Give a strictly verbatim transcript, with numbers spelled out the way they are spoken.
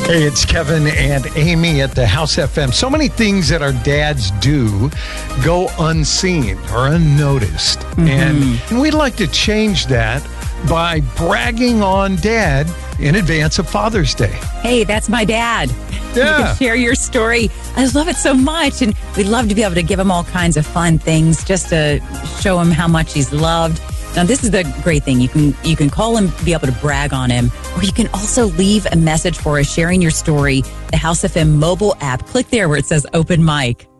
Hey, it's Kevin and Amy at the House F M. So many things that our dads do go unseen or unnoticed. Mm-hmm. And, and we'd like to change that by bragging on Dad in advance of Father's Day. Hey, that's my dad. Yeah. You can share your story. I love it so much. And we'd love to be able to give him all kinds of fun things just to show him how much he's loved. Now, this is the great thing. You can you can call him, be able to brag on him, or you can also leave a message for us sharing your story. The House F M mobile app. Click there where it says open mic.